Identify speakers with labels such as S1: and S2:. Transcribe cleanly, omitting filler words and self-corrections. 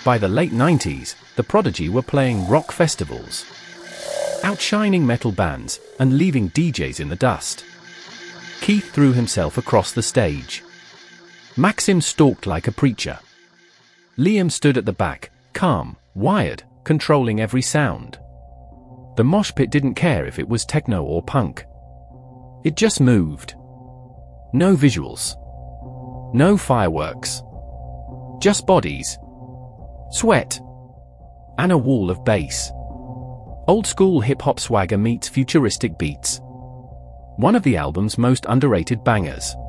S1: By the late 90s, The Prodigy were playing rock festivals, outshining metal bands, and leaving DJs in the dust. Keith threw himself across the stage. Maxim stalked like a preacher. Liam stood at the back, calm, wired, controlling every sound. The mosh pit didn't care if it was techno or punk. It just moved. No visuals. No fireworks. Just bodies, sweat, and a wall of bass. Old-school hip-hop swagger meets futuristic beats. One of the album's most underrated bangers.